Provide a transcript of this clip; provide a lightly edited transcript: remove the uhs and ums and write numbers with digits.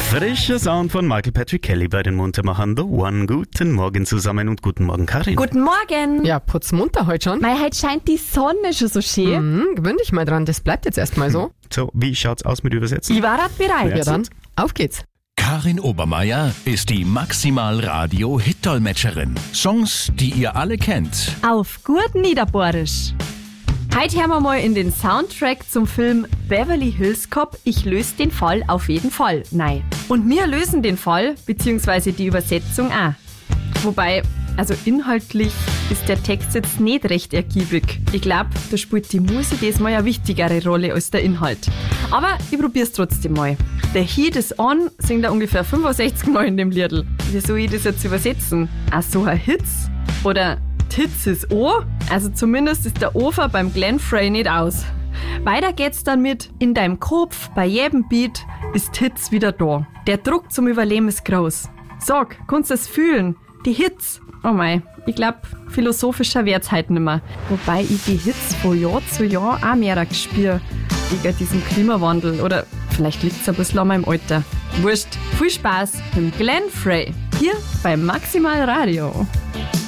Frischer Sound von Michael Patrick Kelly bei den Muntermachern The One. Guten Morgen zusammen und guten Morgen, Karin. Guten Morgen. Ja, putzmunter heute schon. Mei, heute scheint die Sonne schon so schön. Gewöhn dich mal dran, das bleibt jetzt erstmal so. So, wie schaut's aus mit Übersetzen? Ich war grad bereit. Ja dann, auf geht's. Karin Obermeier ist die Maximal-Radio-Hit-Dolmetscherin. Songs, die ihr alle kennt. Auf gut Niederbohrisch. Heute hören wir mal in den Soundtrack zum Film Beverly Hills Cop Ich löse den Fall auf jeden Fall. Nein. Und wir lösen den Fall, beziehungsweise die Übersetzung auch. Wobei, also inhaltlich ist der Text jetzt nicht recht ergiebig. Ich glaube, da spielt die Musik diesmal eine wichtigere Rolle als der Inhalt. Aber ich probier's trotzdem mal. The Heat is on singt er ungefähr 65 Mal in dem Liedl. Wie soll ich das jetzt übersetzen? Ach so, ein Hitz? Oder Hitz ist O? Also zumindest ist der Ofer beim Glenn Frey nicht aus. Weiter geht's dann mit in deinem Kopf, bei jedem Beat ist Hitz wieder da. Der Druck zum Überleben ist groß. Sag, kannst du es fühlen? Die Hits. Oh mei, ich glaub, philosophischer wird's halt nimmer. Wobei ich die Hits von Jahr zu Jahr auch mehr spür. Wegen diesem Klimawandel. Oder vielleicht liegt's ein bisschen an meinem Alter. Wurscht. Viel Spaß mit Glenn Frey. Hier bei Maximal Radio.